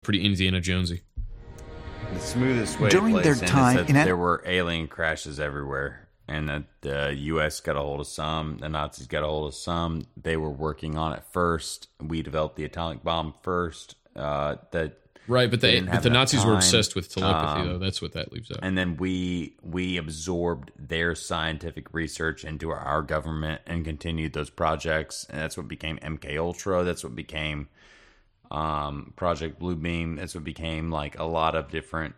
pretty Indiana Jonesy. The smoothest way During to their place time in is in that there were alien crashes everywhere, and that the U.S. got a hold of some, the Nazis got a hold of some. They were working on it first. We developed the atomic bomb first. Right, but the Nazis were obsessed with telepathy, though. That's what that leaves out. And then we absorbed their scientific research into our government and continued those projects, and that's what became MK Ultra. That's what became Project Bluebeam. That's what became like a lot of different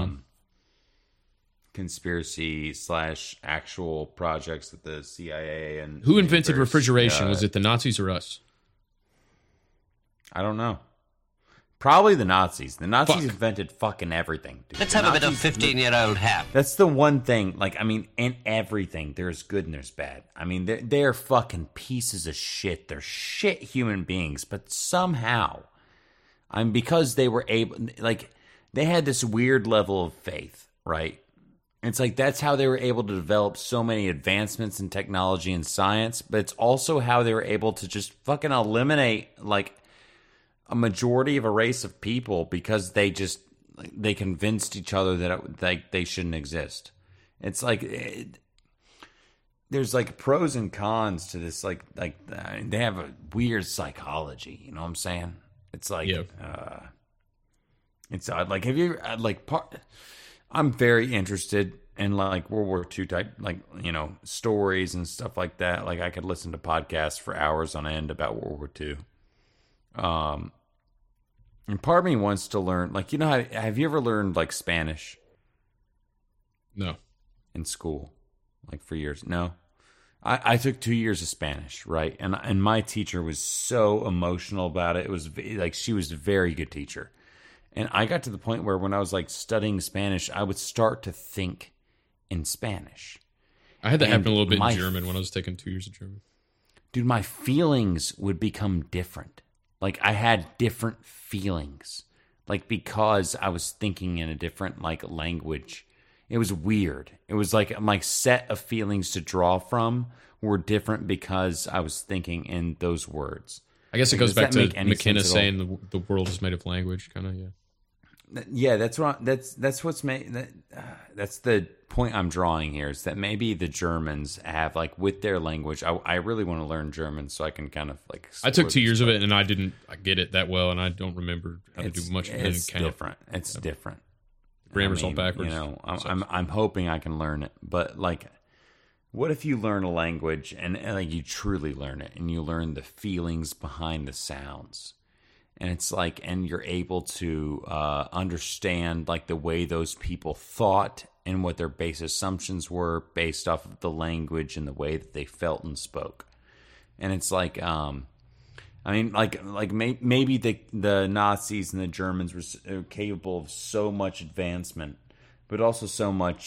conspiracy / actual projects that the CIA and who invented refrigeration? Was it the Nazis or us? I don't know. Probably the Nazis. The Nazis invented fucking everything. Dude. Let's have a bit of 15-year-old hap. That's the one thing. Like, I mean, in everything, there's good and there's bad. I mean, they're fucking pieces of shit. They're shit human beings. But somehow, because they were able, like, they had this weird level of faith, right? It's like that's how they were able to develop so many advancements in technology and science. But it's also how they were able to just fucking eliminate, like, a majority of a race of people because they convinced each other that they shouldn't exist. It's like there's like pros and cons to this. Like they have a weird psychology. You know what I'm saying? It's like it's odd. Like have you I'm very interested in like World War II type stories and stuff like that. Like I could listen to podcasts for hours on end about World War II. And part of me wants to learn, like, have you ever learned, like, Spanish? No. In school? Like, for years? No? I took 2 years of Spanish, right? And my teacher was so emotional about it. It was, like, she was a very good teacher. And I got to the point where when I was, like, studying Spanish, I would start to think in Spanish. I had that happen a little bit in German when I was taking 2 years of German. Dude, my feelings would become different. Like, I had different feelings, like, because I was thinking in a different, like, language. It was weird. It was like my set of feelings to draw from were different because I was thinking in those words. I guess it goes back to McKenna saying the world is made of language, kind of, yeah. Yeah, that's what's made that's the point I'm drawing here, is that maybe the Germans have, like, with their language. I really want to learn German so I can kind of like. I took 2 years of it and I didn't get it that well, and I don't remember how to do much. It's different. It's different. The grammar's all backwards. I'm hoping I can learn it, but like, what if you learn a language and like you truly learn it and you learn the feelings behind the sounds? And it's like, and you're able to understand like the way those people thought and what their base assumptions were based off of the language and the way that they felt and spoke. And it's like, maybe the Nazis and the Germans were capable of so much advancement, but also so much,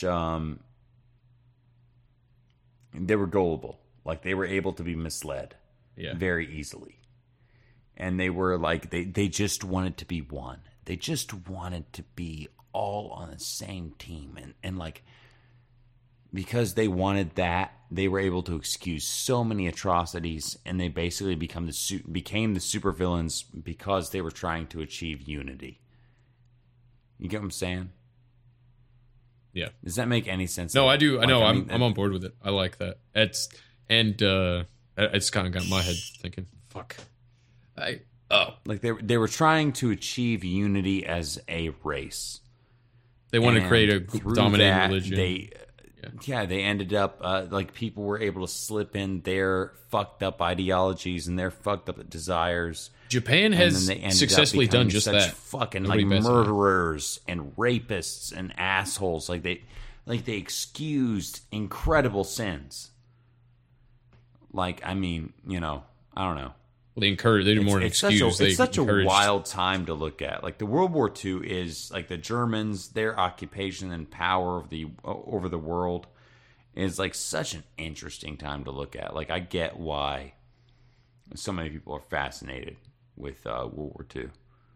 they were gullible. Like they were able to be misled very easily. And they were like, they just wanted to be one. They just wanted to be all on the same team. And like, because they wanted that, they were able to excuse so many atrocities. And they basically became the supervillains because they were trying to achieve unity. You get what I'm saying? Yeah. Does that make any sense? No, I do. I know. I'm on board with it. I like that. It's kind of got my head thinking, fuck. Like they were trying to achieve unity as a race. They wanted to create a dominating religion. They ended up like people were able to slip in their fucked up ideologies and their fucked up desires. Japan has successfully done just that. Fucking like murderers and rapists and assholes. Like they excused incredible sins. Like, I mean, I don't know. Well, they did more than excuse. It's such a wild time to look at. Like the World War II is like the Germans, their occupation and power over the world is like such an interesting time to look at. Like I get why so many people are fascinated with World War II.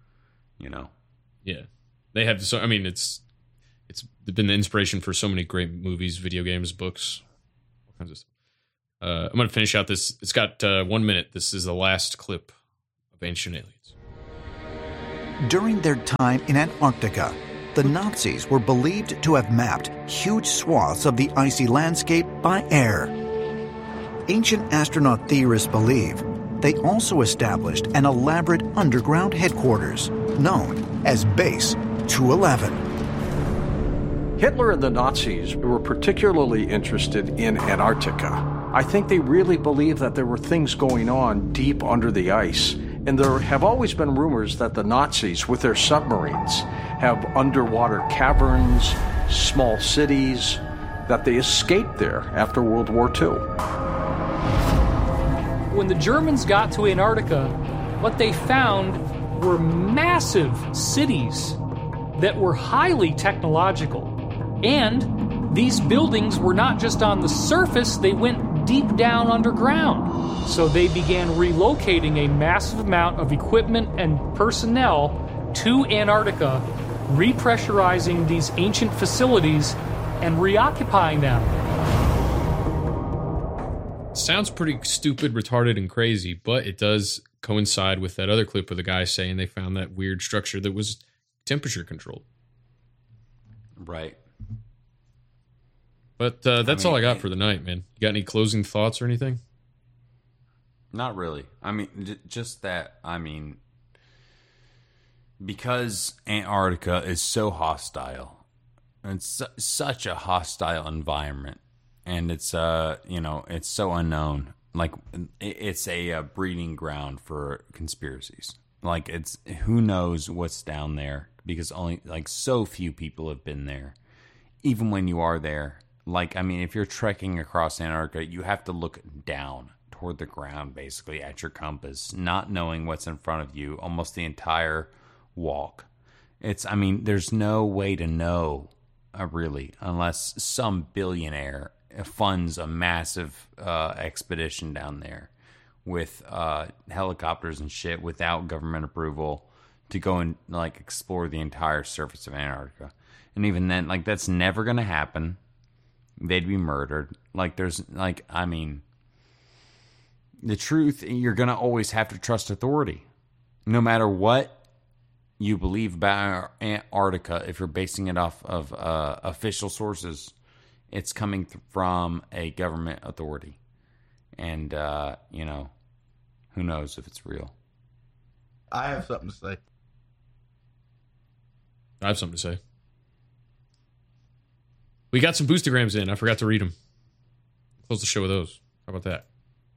Yeah, they have. So I mean, it's been the inspiration for so many great movies, video games, books, all kinds of stuff. I'm going to finish out this. It's got 1 minute. This is the last clip of Ancient Aliens. During their time in Antarctica, the Nazis were believed to have mapped huge swaths of the icy landscape by air. Ancient astronaut theorists believe they also established an elaborate underground headquarters known as Base 211. Hitler and the Nazis were particularly interested in Antarctica. I think they really believed that there were things going on deep under the ice. And there have always been rumors that the Nazis, with their submarines, have underwater caverns, small cities, that they escaped there after World War II. When the Germans got to Antarctica, what they found were massive cities that were highly technological. And these buildings were not just on the surface, they went deep down underground. So they began relocating a massive amount of equipment and personnel to Antarctica, repressurizing these ancient facilities and reoccupying them. Sounds pretty stupid, retarded, and crazy, but it does coincide with that other clip of the guy saying they found that weird structure that was temperature controlled. Right. But that's all I got for the night, man. You got any closing thoughts or anything? Not really. I mean, just that, because Antarctica is so hostile, it's such a hostile environment, and it's, it's so unknown. Like, it's a breeding ground for conspiracies. Like, it's, who knows what's down there, because only, so few people have been there. Even when you are there, if you're trekking across Antarctica, you have to look down toward the ground, basically, at your compass, not knowing what's in front of you almost the entire walk. There's no way to know, really, unless some billionaire funds a massive expedition down there with helicopters and shit without government approval to go and, explore the entire surface of Antarctica. And even then, that's never going to happen. They'd be murdered. The truth, you're going to always have to trust authority. No matter what you believe about Antarctica, if you're basing it off of official sources, it's coming from a government authority. And, who knows if it's real. I have something to say. I have something to say. We got some boostergrams in. I forgot to read them. Close the show with those. How about that?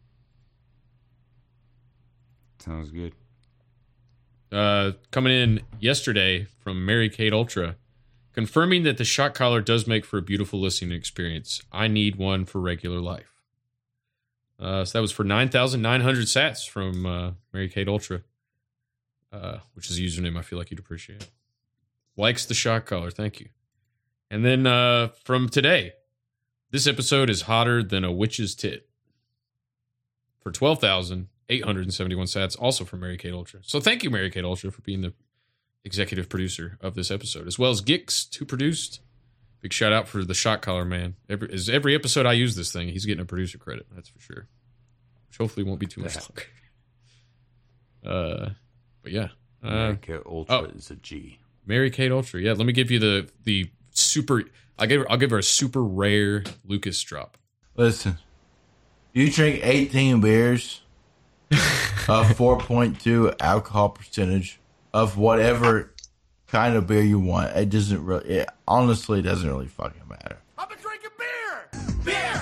Sounds good. Coming in yesterday from Mary Kate Ultra, confirming that the shock collar does make for a beautiful listening experience. I need one for regular life. So that was for 9,900 sats from Mary Kate Ultra, which is a username I feel like you'd appreciate. Likes the shock collar. Thank you. And then from today, this episode is hotter than a witch's tit. For 12,871 sats, also from Mary Kate Ultra. So thank you, Mary Kate Ultra, for being the executive producer of this episode, as well as Gix, who produced. Big shout out for the shock collar man. Every episode I use this thing, he's getting a producer credit. That's for sure. Which hopefully won't be too much longer. But yeah, Mary Kate Ultra is a G. Mary Kate Ultra. Yeah, let me give you the super. I'll give her a super rare Lucas drop. Listen, you drink 18 beers of 4.2 alcohol percentage of whatever kind of beer you want. It doesn't really. It honestly doesn't really fucking matter. I've been drinking beer.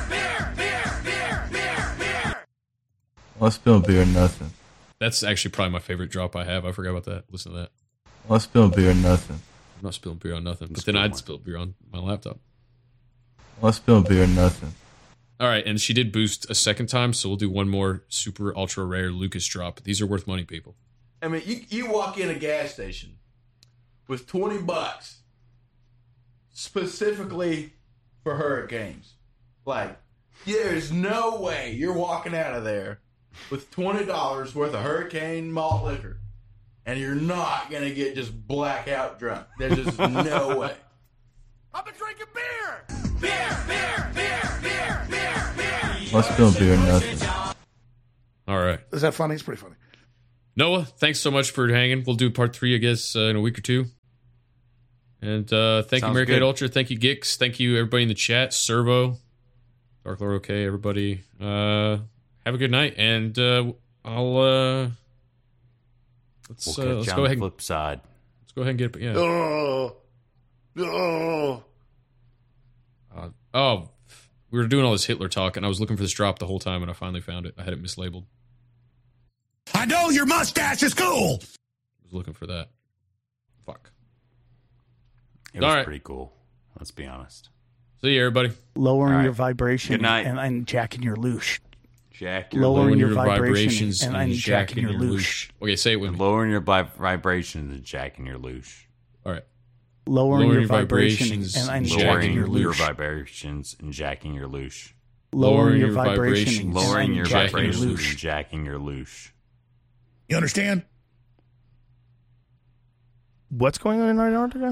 Beer. Let's spill beer or nothing. That's actually probably my favorite drop I have. I forgot about that. Listen to that. Let's spill beer or nothing. I'm not spilling beer on nothing, but then I'd spill beer on my laptop. Let's spill beer or nothing. All right, and she did boost a second time, so we'll do one more super ultra rare Lucas drop. These are worth money, people. I mean, you walk in a gas station with $20 specifically for hurricanes. There's no way you're walking out of there with $20 worth of hurricane malt liquor and you're not going to get just blackout drunk. There's just no way. I've been drinking beer. Let's spill beer or nothing. All right. Is that funny? It's pretty funny. Noah, thanks so much for hanging. We'll do part 3, I guess, in a week or 2. And thank you, Mary Kate Ultra. Thank you, Gix. Thank you, everybody in the chat. Servo, Dark Lord, okay, everybody. Have a good night, and I'll let's go ahead. Flip side. Let's go ahead and get it. Yeah. Oh, we were doing all this Hitler talk, and I was looking for this drop the whole time, and I finally found it. I had it mislabeled. I know your mustache is cool. I was looking for that. Fuck. It was pretty cool. Let's be honest. See you, everybody. Lowering your vibration. Good night. And jacking your loosh. Lowering your vibrations and jacking your loosh. Okay, say it with me. Lowering your vibrations and jacking your loosh. All right. Lowering your vibrations and jacking your Lowering your loosh. vibrations and jacking your loosh. Lowering your vibrations Lowering your and jacking your vibrations loosh. and jacking your loosh. You understand? What's going on in Antarctica?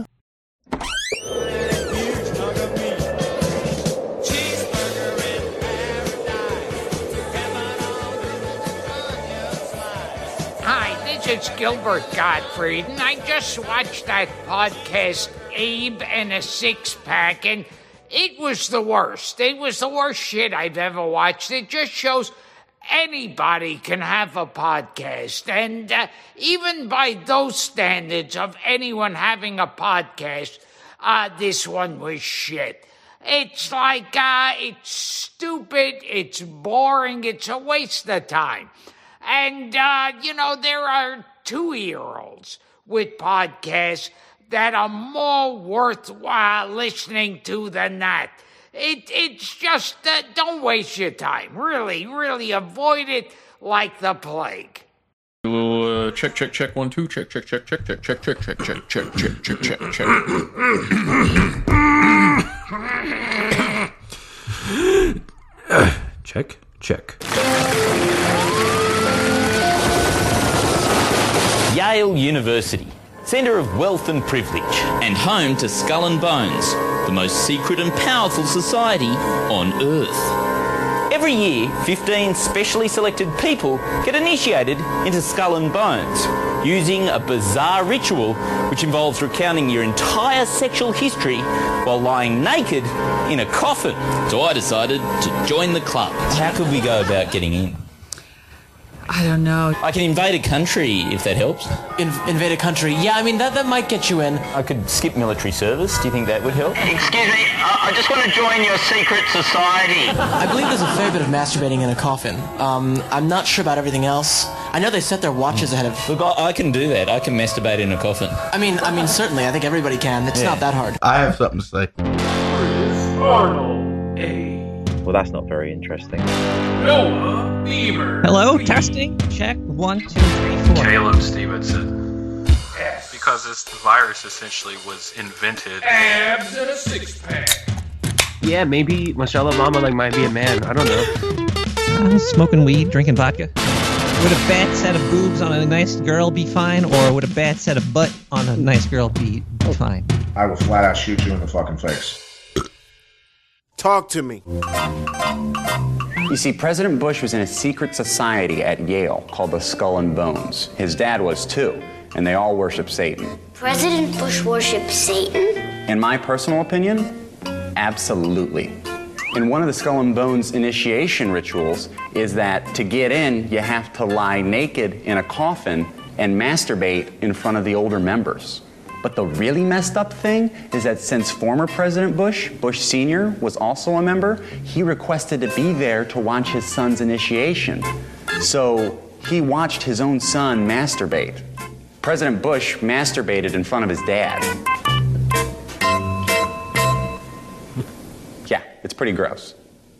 Hi, this is Gilbert Gottfried, and I just watched that podcast, Abe and a Six-Pack, and it was the worst. It was the worst shit I've ever watched. It just shows anybody can have a podcast, and even by those standards of anyone having a podcast, this one was shit. It's like, it's stupid, it's boring, it's a waste of time. And, there are 2-year-olds with podcasts that are more worthwhile listening to than that. It's just, don't waste your time. Really, really avoid it like the plague. A little check 1 2 check. Check. Yale University, centre of wealth and privilege, and home to Skull and Bones, the most secret and powerful society on Earth. Every year, 15 specially selected people get initiated into Skull and Bones, using a bizarre ritual which involves recounting your entire sexual history while lying naked in a coffin. So I decided to join the club. How could we go about getting in? I don't know. I can invade a country, if that helps. Invade a country? Yeah, I mean, that might get you in. I could skip military service. Do you think that would help? Excuse me, I just want to join your secret society. I believe there's a fair bit of masturbating in a coffin. I'm not sure about everything else. I know they set their watches ahead of... Look, I can do that. I can masturbate in a coffin. I mean, certainly. I think everybody can. It's not that hard. I have something to say. Arnold. Well, that's not very interesting. Noah Beamer. Hello, testing. Check 1, 2, 3, 4. Caleb Stevenson. Yes. Because the virus essentially was invented. Abs and a six-pack. Yeah, maybe Michelle Obama might be a man. I don't know. Smoking weed, drinking vodka. Would a bad set of boobs on a nice girl be fine, or would a bad set of butt on a nice girl be fine? I will flat out shoot you in the fucking face. Talk to me. You see, President Bush was in a secret society at Yale called the Skull and Bones. His dad was too, and they all worship Satan. President Bush worships Satan? In my personal opinion, absolutely. And one of the Skull and Bones initiation rituals is that to get in, you have to lie naked in a coffin and masturbate in front of the older members. But the really messed up thing is that since former President Bush, Bush Sr., was also a member, he requested to be there to watch his son's initiation. So he watched his own son masturbate. President Bush masturbated in front of his dad. Yeah, it's pretty gross.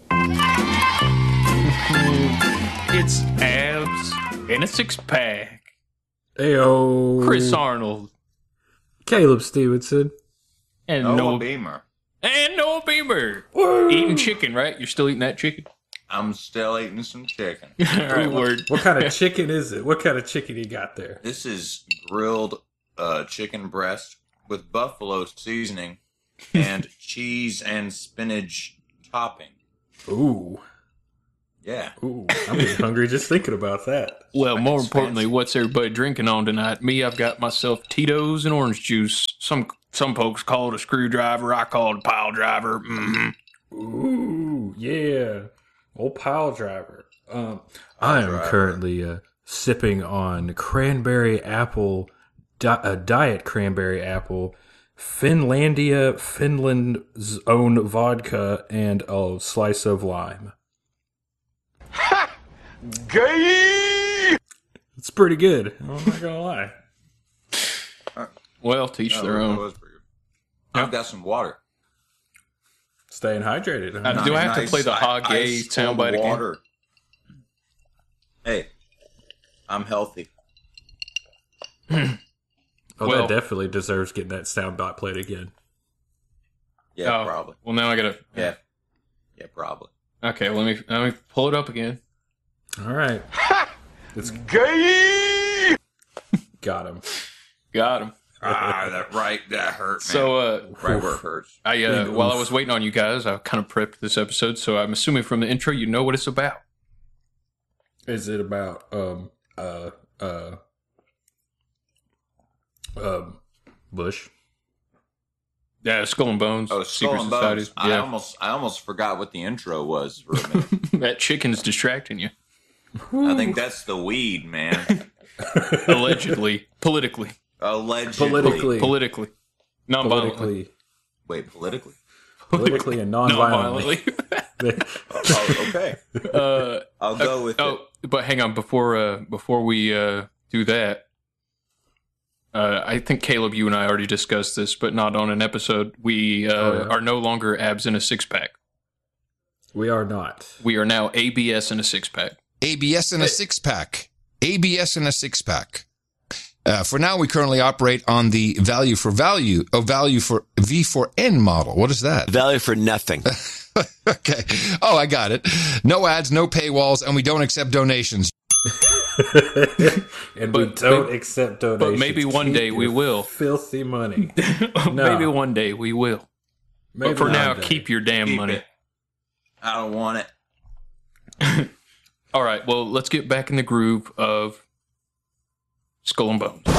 It's abs and a six-pack. Ayo. Chris Arnold. Caleb Stevenson. And Noah Beamer. And Noah Beamer. Woo. Eating chicken, right? You're still eating that chicken? I'm still eating some chicken. All right, word. What kind of chicken is it? What kind of chicken you got there? This is grilled chicken breast with buffalo seasoning and cheese and spinach topping. Ooh. Yeah. Ooh, I'm getting hungry just thinking about that. Well, more importantly, what's everybody drinking on tonight? Me, I've got myself Tito's and orange juice. Some folks call it a screwdriver. I call it a pile driver. Mm-hmm. Ooh, yeah. Old pile driver. I am currently sipping on cranberry apple, diet cranberry apple, Finlandia, Finland's own vodka, and a slice of lime. Ha! Gay! It's pretty good. I'm not gonna lie. Well, teach their own. I've got some water. Staying hydrated. Do I have to play the hog gay soundbite again? Hey, I'm healthy. That definitely deserves getting that soundbite played again. Yeah, probably. Well, now I gotta. Yeah, probably. Okay, let me pull it up again. All right. It's gay. Got him. That hurt, man. So, right where it hurts. While I was waiting on you guys, I kind of prepped this episode, so I'm assuming from the intro you know what it's about. Is it about Bush? Yeah, Skull and Bones. Oh, Skull and Bones. Yeah. I almost forgot what the intro was for a minute. That chicken's distracting you. I think that's the weed, man. Allegedly. Politically. Politically. Non-violently. Wait, politically? Politically and non-violently. Okay. I'll go with it. But hang on, before we do that, I think, Caleb, you and I already discussed this, but not on an episode. We are no longer abs in a six-pack. We are not. We are now ABS in a six-pack. ABS in a six-pack. ABS in a six-pack. For now, we currently operate on the value for V for N model. What is that? Value for nothing. Okay. Oh, I got it. No ads, no paywalls, and we don't accept donations. We don't accept donations. But maybe one day we will. Filthy money. Maybe one day we will. Maybe but for now, keep your damn money. It. I don't want it. All right. Well, let's get back in the groove of Skull and Bones.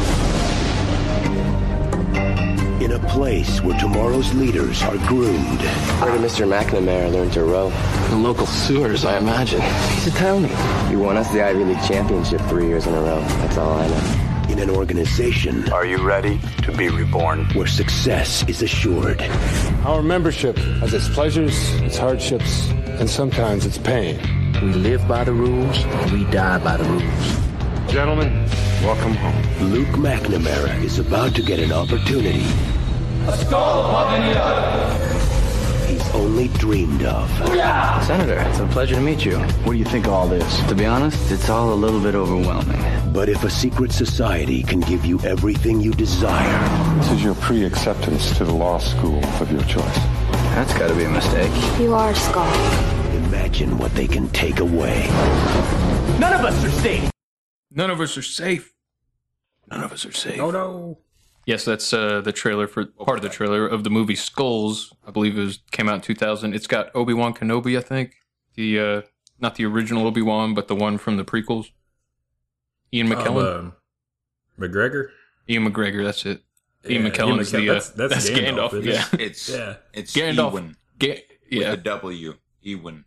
In a place where tomorrow's leaders are groomed. Where did Mr. McNamara learn to row? The local sewers, I imagine. He's a townie. He won us the Ivy League championship 3 years in a row. That's all I know. In an organization. Are you ready to be reborn? Where success is assured. Our membership has its pleasures, its hardships, and sometimes its pain. We live by the rules, and we die by the rules. Gentlemen, welcome home. Luke McNamara is about to get an opportunity. A skull above any other. He's only dreamed of. Yeah. Senator, it's a pleasure to meet you. What do you think of all this? To be honest, it's all a little bit overwhelming. But if a secret society can give you everything you desire. This is your pre-acceptance to the law school of your choice. That's got to be a mistake. You are a skull. Imagine what they can take away. None of us are safe. None of us are safe. None of us are safe. Oh, no. Yes, that's the trailer for part of the trailer of the movie Skulls. I believe came out in 2000. It's got Obi-Wan Kenobi, I think. The not the original Obi-Wan, but the one from the prequels. Ian McKellen. McGregor? Ian McGregor, that's it. Ian McKellen is that's Gandalf. Yeah. It's Gandalf. Ewan. Yeah. With a W. Ewan.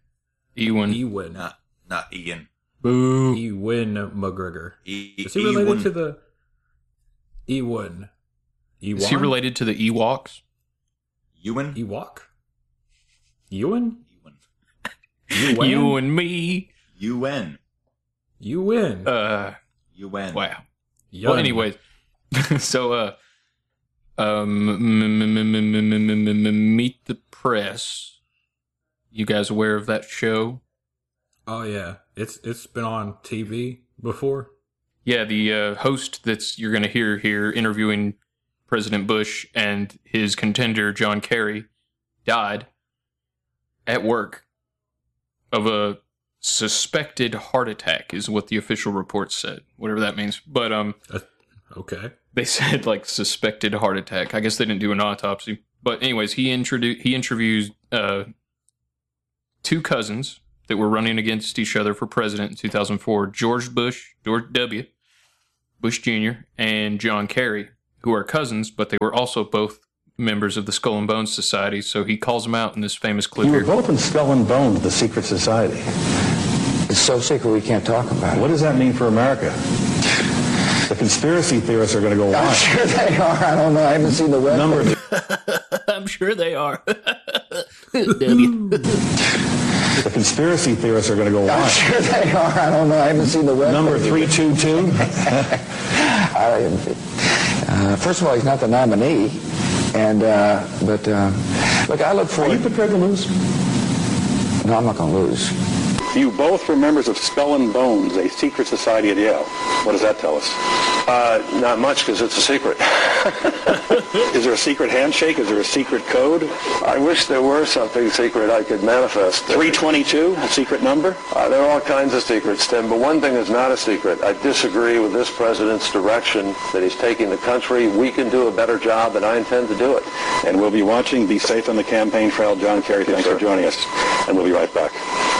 Not Ian. Boo. Ewan McGregor. Is he related to the Ewan? Is he related to the Ewoks? Ewan? Ewok? Ewan? You and me. UN. You win. UN. Wow. Well, anyways. So, Meet the Press. You guys aware of that show? Oh, yeah. It's been on TV before. Yeah, the host you're going to hear here interviewing President Bush and his contender, John Kerry, died at work of a suspected heart attack, is what the official report said. Whatever that means. But, okay. They said, suspected heart attack. I guess they didn't do an autopsy. But anyways, he interviews two cousins that were running against each other for president in 2004, George W. Bush Jr., and John Kerry, who are cousins, but they were also both members of the Skull and Bones Society, so he calls them out in this famous clip You here. were both in Skull and Bones, the secret society. It's so secret we can't talk about it. What does that mean for America? The conspiracy theorists are going to go I'm wild. sure they are. I don't know. I haven't seen the web. I'm sure they are. The conspiracy theorists are going to go wild. I'm sure they are. I don't know. I haven't seen the web. Number 322. First of all, he's not the nominee, and but look, I look forward. Are you prepared to lose? No, I'm not going to lose. You both were members of Skull and Bones, a secret society at Yale. What does that tell us? Not much, because it's a secret. Is there a secret handshake? Is there a secret code? I wish there were something secret I could manifest. 322, a secret number? There are all kinds of secrets, Tim, but one thing is not a secret. I disagree with this president's direction that he's taking the country. We can do a better job, and I intend to do it. And we'll be watching. Be safe on the campaign trail. John Kerry, thanks for joining us. And we'll be right back.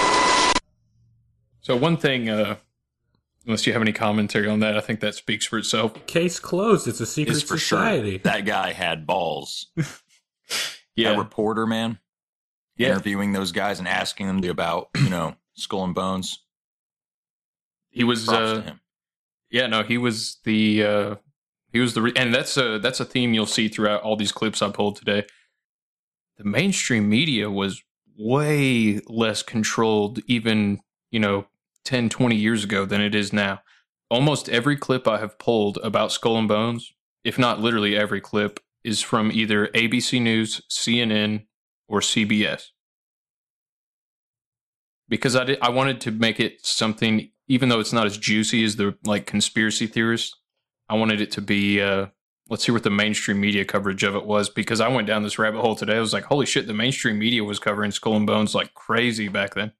So one thing, unless you have any commentary on that, I think that speaks for itself. Case closed. It's a secret It's for society. Sure. That guy had balls. Yeah. That reporter, man, interviewing those guys and asking them about, Skull and Bones. He was, Props to him. yeah, no, he was the, and that's a theme you'll see throughout all these clips I pulled today. The mainstream media was way less controlled, even, 10, 20 years ago than it is now. Almost every clip I have pulled about Skull and Bones, if not literally every clip, is from either ABC News, CNN, or CBS. Because I wanted to make it something, even though it's not as juicy as the conspiracy theorists, I wanted it to be, let's see what the mainstream media coverage of it was, because I went down this rabbit hole today. I was like, holy shit, the mainstream media was covering Skull and Bones like crazy back then.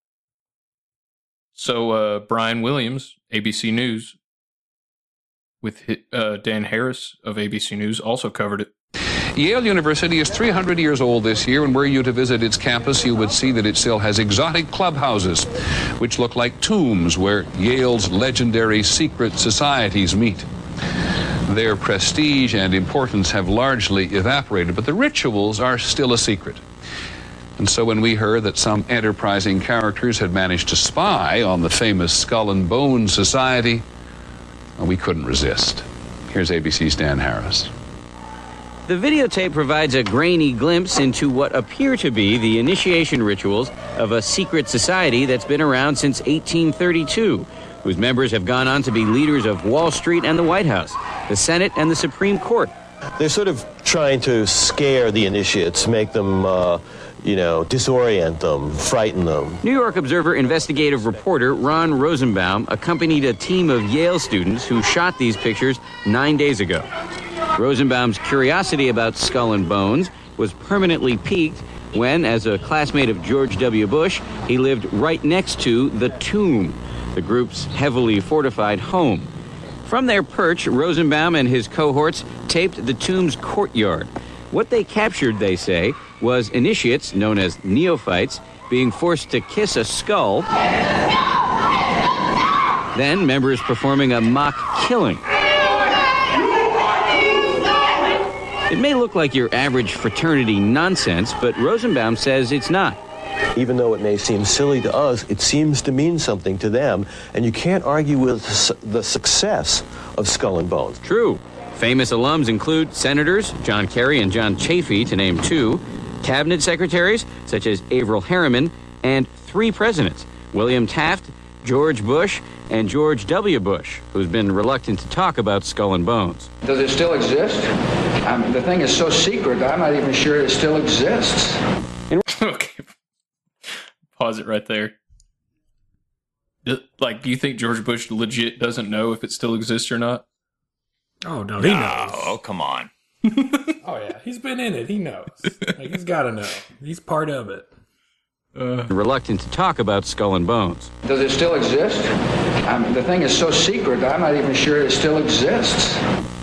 So Brian Williams, ABC News, with Dan Harris of ABC News, also covered it. Yale University is 300 years old this year, and were you to visit its campus, you would see that it still has exotic clubhouses, which look like tombs where Yale's legendary secret societies meet. Their prestige and importance have largely evaporated, but the rituals are still a secret. And so when we heard that some enterprising characters had managed to spy on the famous Skull and Bones Society, well, we couldn't resist. Here's ABC's Dan Harris. The videotape provides a grainy glimpse into what appear to be the initiation rituals of a secret society that's been around since 1832, whose members have gone on to be leaders of Wall Street and the White House, the Senate and the Supreme Court. They're sort of trying to scare the initiates, make them, disorient them, frighten them. New York Observer investigative reporter Ron Rosenbaum accompanied a team of Yale students who shot these pictures 9 days ago. Rosenbaum's curiosity about Skull and Bones was permanently piqued when, as a classmate of George W. Bush, he lived right next to the Tomb, the group's heavily fortified home. From their perch, Rosenbaum and his cohorts taped the Tomb's courtyard. What they captured, they say, was initiates, known as neophytes, being forced to kiss a skull, then members performing a mock killing. It may look like your average fraternity nonsense, but Rosenbaum says it's not. Even though it may seem silly to us, it seems to mean something to them, and you can't argue with the success of Skull and Bones. True. Famous alums include Senators John Kerry and John Chafee, to name two, cabinet secretaries such as Averell Harriman, and 3 presidents, William Taft, George Bush, and George W. Bush, who's been reluctant to talk about Skull and Bones. Does it still exist? The thing is so secret, I'm not even sure it still exists. Okay. Pause it right there. Do you think George Bush legit doesn't know if it still exists or not? Oh, no, he knows. Oh, come on. Oh, yeah. He's been in it. He knows. He's got to know. He's part of it. Reluctant to talk about Skull and Bones. Does it still exist? The thing is so secret, I'm not even sure it still exists.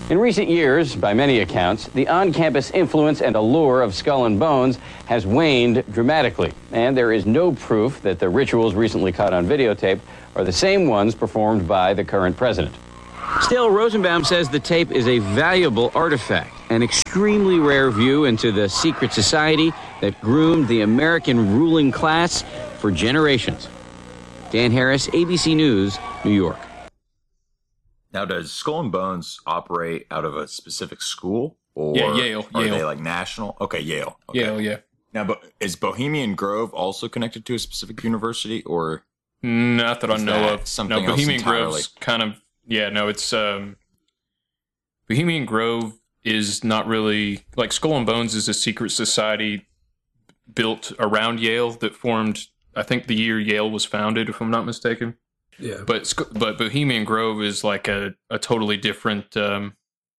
In recent years, by many accounts, the on-campus influence and allure of Skull and Bones has waned dramatically, and there is no proof that the rituals recently caught on videotape are the same ones performed by the current president. Still, Rosenbaum says the tape is a valuable artifact, an extremely rare view into the secret society that groomed the American ruling class for generations. Dan Harris, ABC News, New York. Now, does Skull and Bones operate out of a specific school? Or yeah, Yale. Are Yale. they like national? Okay, Yale. Okay. Yale, yeah. Now, but is Bohemian Grove also connected to a specific university, or not that I know of? Something no, else Bohemian entirely? Grove's kind of it's Bohemian Grove is not really like Skull and Bones is a secret society built around Yale that formed, I think, the year Yale was founded, if I'm not mistaken. Yeah, but Bohemian Grove is like a totally different, but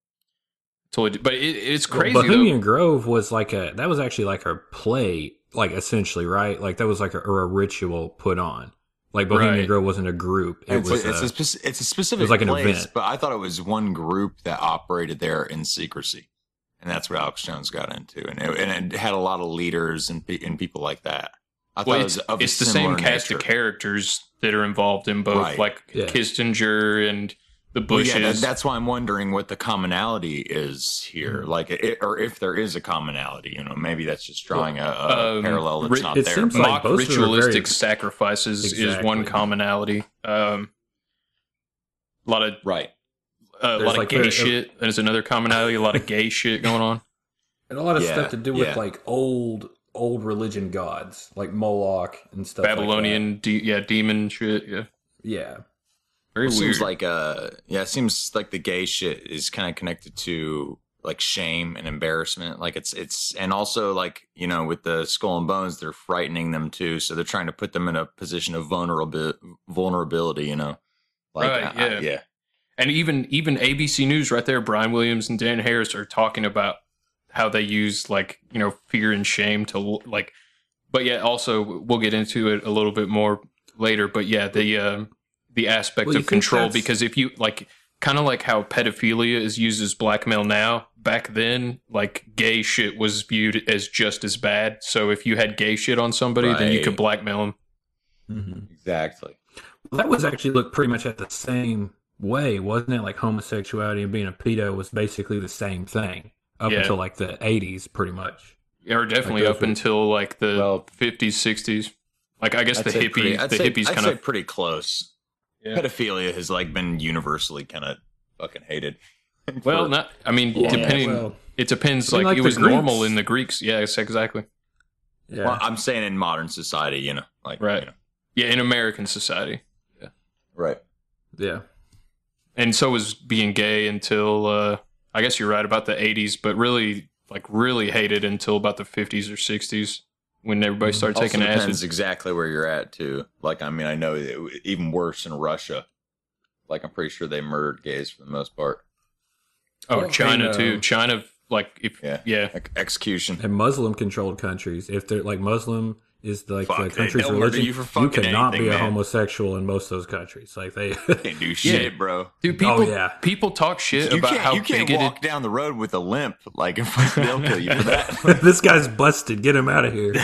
it's crazy. Well, Bohemian Grove was that was actually like a play, like essentially, right? Like that was like a ritual put on. Like Bohemian Grove wasn't a group; it's a specific. It was like an place, event. But I thought it was one group that operated there in secrecy, and that's what Alex Jones got into, and it had a lot of leaders and people like that. I thought it's the same cast of characters that are involved in both, Kissinger and the Bushes. Well, that's why I'm wondering what the commonality is here, or if there is a commonality. Maybe that's just drawing a parallel that's not there. Seems mock ritualistic sacrifices is one commonality. A lot of a lot of gay shit. That is another commonality. A lot of gay shit going on, and a lot of stuff to do with like old religion gods like Moloch and stuff. Babylonian, demon shit. Yeah. Very it weird. Seems like it seems like the gay shit is kind of connected to like shame and embarrassment. Like it's and also like with the Skull and Bones, they're frightening them too, so they're trying to put them in a position of vulnerability. Yeah. And even ABC News right there, Brian Williams and Dan Harris are talking about how they use fear and shame to but yeah, also we'll get into it a little bit more later. But yeah, the aspect of control, because if you kind of like how pedophilia is used as blackmail now, back then gay shit was viewed as just as bad. So if you had gay shit on somebody, then you could blackmail them. Mm-hmm. Exactly. Well, that was actually looked pretty much at the same way, wasn't it? Like homosexuality and being a pedo was basically the same thing up until the 80s, pretty much. Or definitely up until the 50s, 60s. I guess the hippies kind of. I'd say pretty close. Yeah. Pedophilia has been universally kind of fucking hated. Well, depending. It depends. It was normal in the Greeks. Yeah, exactly. Yeah. Well, I'm saying in modern society, Yeah, in American society. Yeah. Right. Yeah. And so was being gay until I guess you're right about the 80s, but really hated until about the 50s or 60s. When everybody started taking acid. Depends exactly where you're at too. I know even worse in Russia. I'm pretty sure they murdered gays for the most part. Oh, China too. China, execution. And Muslim-controlled countries. If they're Muslim is the country's religion, you cannot be a homosexual in most of those countries. They can't do shit, bro. Dude, people talk shit about how you can't walk down the road with a limp. If they'll kill you for that. This guy's busted. Get him out of here.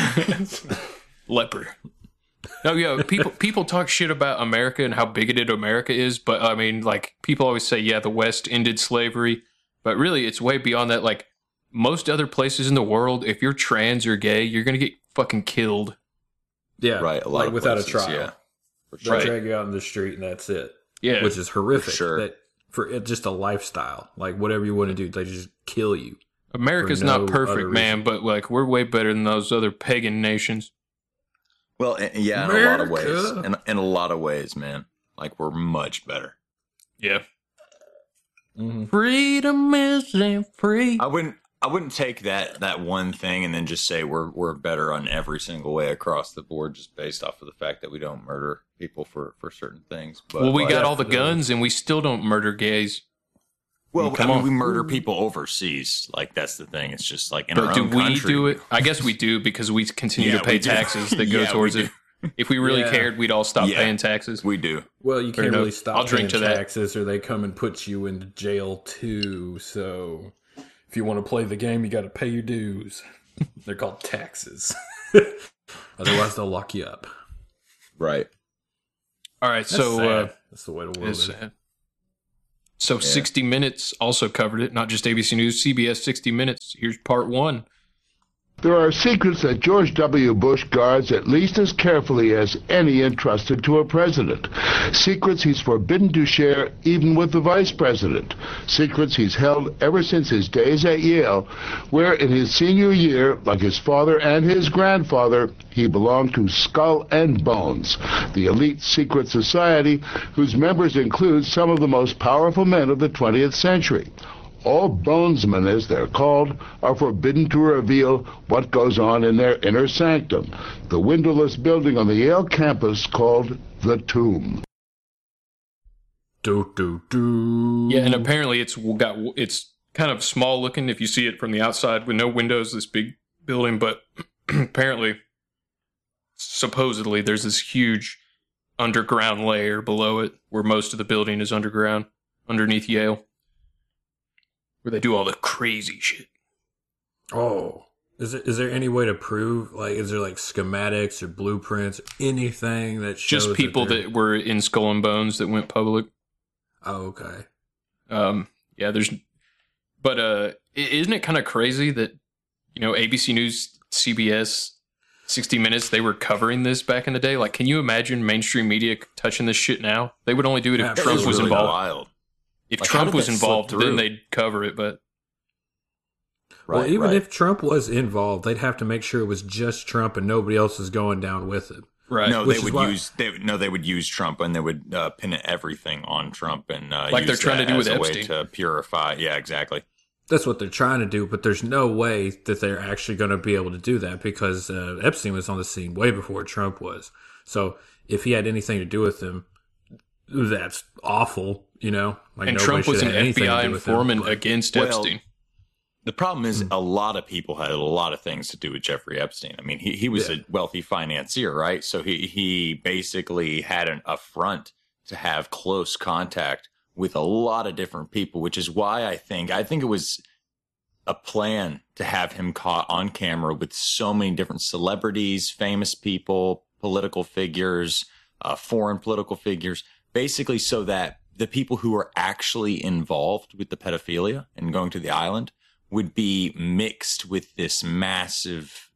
Leper. No, people talk shit about America and how bigoted America is, but people always say, the West ended slavery, but really it's way beyond that. Most other places in the world, if you're trans or gay, you're gonna get fucking killed. Yeah, right. A lot without places, a trial. Yeah, they'll drag you out in the street and that's it. Yeah, which is horrific. For sure. For just a lifestyle, whatever you want to do, they just kill you. America's not perfect, man, but we're way better than those other pagan nations. Well, yeah, in a lot of ways. In a lot of ways, man. We're much better. Yeah. Mm-hmm. Freedom isn't free. I wouldn't take that one thing and then just say we're better on every single way across the board just based off of the fact that we don't murder people for certain things. But, we got all the guns and we still don't murder gays. Well, we murder people overseas. That's the thing. It's just in our own country. But do we do it? I guess we do because we continue to pay taxes that go towards it. If we really cared, we'd all stop paying taxes. We do. Well, you can't really stop I'll drink paying to that. taxes or they come and put you into jail too. So if you want to play the game, you got to pay your dues. They're called taxes. Otherwise, they'll lock you up. Right. All right, That's so sad. That's the way the world is. sad. So 60 Minutes also covered it, not just ABC News, CBS 60 Minutes. Here's part 1. There are secrets that George W. Bush guards at least as carefully as any entrusted to a president. Secrets he's forbidden to share even with the vice president. Secrets he's held ever since his days at Yale, where in his senior year, like his father and his grandfather, he belonged to Skull and Bones, the elite secret society whose members include some of the most powerful men of the 20th century. All bonesmen, as they're called, are forbidden to reveal what goes on in their inner sanctum, the windowless building on the Yale campus called the Tomb. Yeah, and apparently it's kind of small looking if you see it from the outside with no windows, this big building, but apparently, supposedly, there's this huge underground layer below it where most of the building is underground, underneath Yale. Where they do all the crazy shit. Oh, is there any way to prove? Like, is there like schematics or blueprints, anything that shows just people that were in Skull and Bones that went public? Oh, okay. Yeah, there's, but isn't it kind of crazy that ABC News, CBS, 60 Minutes, they were covering this back in the day? Like, can you imagine mainstream media touching this shit now? They would only do it if Trump was involved. Wild. If Like, Trump was involved, then they'd cover it, but... Well, even if Trump was involved, they'd have to make sure it was just Trump and nobody else is going down with it. Right. No, they would use Trump and they would pin everything on Trump and like they're trying to do with Epstein. Way to purify. Yeah, exactly. That's what they're trying to do, but there's no way that they're actually going to be able to do that because Epstein was on the scene way before Trump was. So if he had anything to do with them, that's awful, Like, and Trump was an FBI informant against Epstein. The problem is a lot of people had a lot of things to do with Jeffrey Epstein. I mean, he was a wealthy financier, right? So he basically had a front to have close contact with a lot of different people, which is why I think it was a plan to have him caught on camera with so many different celebrities, famous people, political figures, foreign political figures, basically so that the people who were actually involved with the pedophilia and going to the island would be mixed with this massive,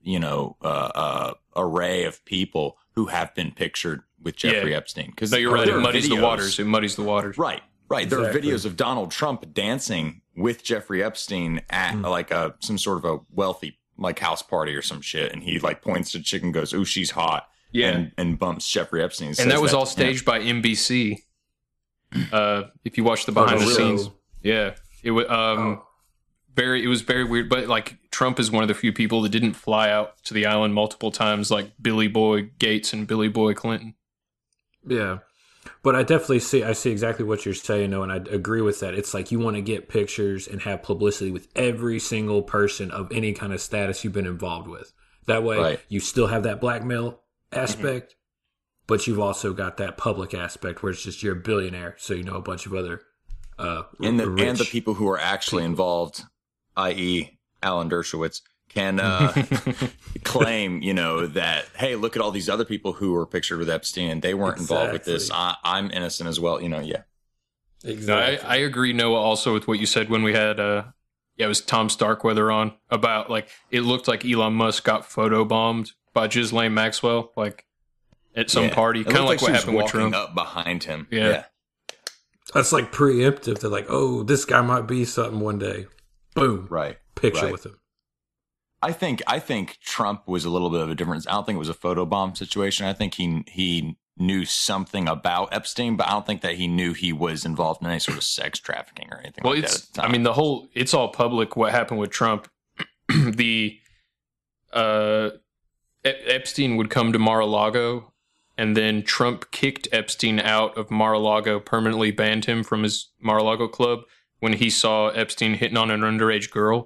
array of people who have been pictured with Jeffrey Epstein. Because you're right, it muddies the waters. It muddies the waters. Right. There are videos of Donald Trump dancing with Jeffrey Epstein at like some sort of a wealthy like house party or some shit, and he like points to the chick and goes, "Ooh, she's hot." Yeah, and bumps Jeffrey Epstein. And that was all staged by NBC. If you watch the behind the scenes, it was it was very weird. But like Trump is one of the few people that didn't fly out to the island multiple times, like Billy Boy Gates and Billy Boy Clinton. Yeah, but I definitely see exactly what you're saying, though, and I agree with that. It's like you want to get pictures and have publicity with every single person of any kind of status you've been involved with. That way, you still have that blackmail aspect, but you've also got that public aspect where it's just you're a billionaire, so a bunch of other and the people who are actually involved, i.e. Alan Dershowitz, can claim, that, hey, look at all these other people who were pictured with Epstein and they weren't involved with this. I'm innocent as well, Exactly. I agree, Noah, also with what you said when we had, it was Tom Starkweather on about, like, it looked like Elon Musk got photobombed by Ghislaine Maxwell, like, at some party. Kind of like what happened with Trump. Up behind him. Yeah. That's like preemptive. They're like, oh, this guy might be something one day. Boom. Right. Picture with him. I think Trump was a little bit of a difference. I don't think it was a photobomb situation. I think he knew something about Epstein, but I don't think that he knew he was involved in any sort of sex trafficking or anything like that at the time. It's all public what happened with Trump. Epstein would come to Mar-a-Lago, and then Trump kicked Epstein out of Mar-a-Lago, permanently banned him from his Mar-a-Lago club when he saw Epstein hitting on an underage girl.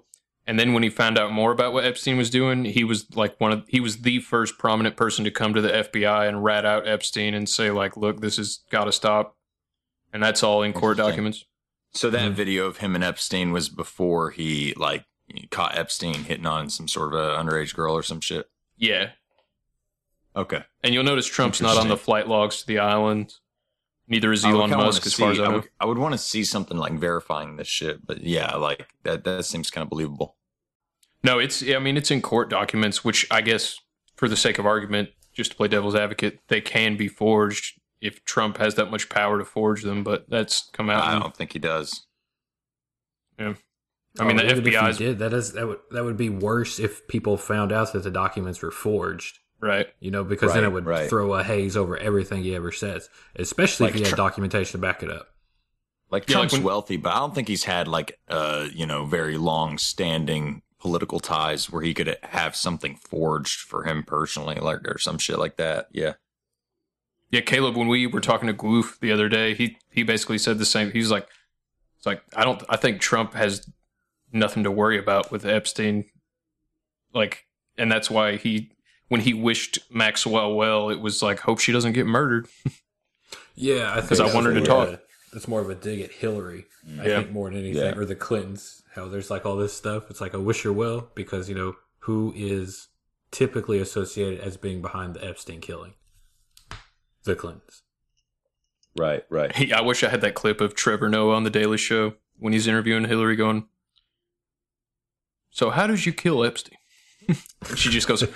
And then when he found out more about what Epstein was doing, he was like he was the first prominent person to come to the FBI and rat out Epstein and say like, look, this has got to stop. And that's all in court documents. So that video of him and Epstein was before he like caught Epstein hitting on some sort of a underage girl or some shit. Yeah. Okay. And you'll notice Trump's not on the flight logs to the island. Neither is Elon Musk, as far as I know. I would want to see something like verifying this shit, but yeah, like that seems kind of believable. No, it's in court documents, which I guess for the sake of argument, just to play devil's advocate, they can be forged if Trump has that much power to forge them, but that's come out. I don't think he does. Yeah. I mean, the FBI did. That would be worse if people found out that the documents were forged. Right. You know, because then it would throw a haze over everything he ever says, especially if he had documentation to back it up. Like Trump's wealthy, but I don't think he's had like very long standing political ties where he could have something forged for him personally, like or some shit like that. Yeah. Yeah, Caleb, when we were talking to Gloof the other day, he basically said the same. He's like, it's like I think Trump has nothing to worry about with Epstein. Like, and that's why when he wished Maxwell well, it was like, hope she doesn't get murdered. Yeah, I think because I want her to talk. That's more of a dig at Hillary, I think, more than anything, or the Clintons. How there's like all this stuff. It's like a wish her well because who is typically associated as being behind the Epstein killing? The Clintons. Right. I wish I had that clip of Trevor Noah on The Daily Show when he's interviewing Hillary going, so how did you kill Epstein? She just goes,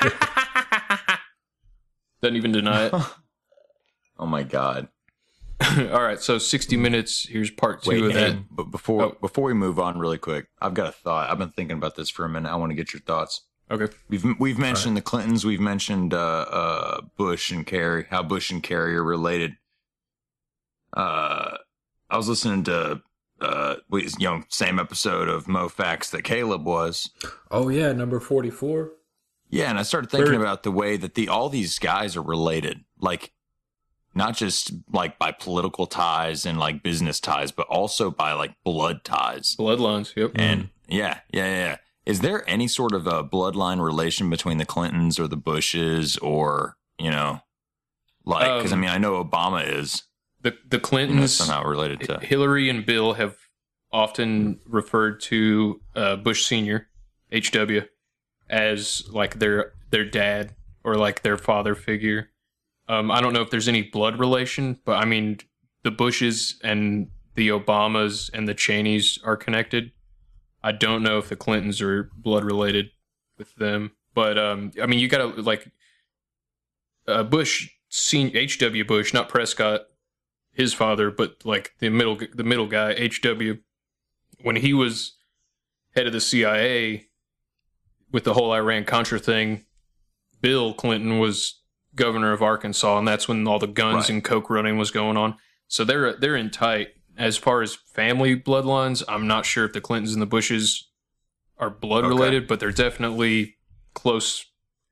doesn't even deny it. Oh my God. All right, so 60 Minutes. Here's part 2 of that. But before we move on really quick, I've got a thought. I've been thinking about this for a minute. I want to get your thoughts. Okay. We've mentioned the Clintons. We've mentioned Bush and Kerry, how Bush and Kerry are related. I was listening to same episode of Mo Facts that Caleb was. Oh yeah, number 44. Yeah, and I started thinking about the way that all these guys are related, like not just like by political ties and like business ties, but also by like blood ties, bloodlines. Yep. And yeah. Is there any sort of a bloodline relation between the Clintons or the Bushes, or because I know Obama is the Clintons somehow related to Hillary and Bill have often referred to Bush Sr., HW, as like their dad or like their father figure. I don't know if there's any blood relation, but I mean, the Bushes and the Obamas and the Cheneys are connected. I don't know if the Clintons are blood related with them, but I mean, you gotta like Bush, H.W. Bush, not Prescott, his father, but like the middle guy, H.W. When he was head of the CIA with the whole Iran-Contra thing, Bill Clinton was governor of Arkansas, and that's when all the guns and coke running was going on. So they're in tight. As far as family bloodlines, I'm not sure if the Clintons and the Bushes are blood related, but they're definitely close.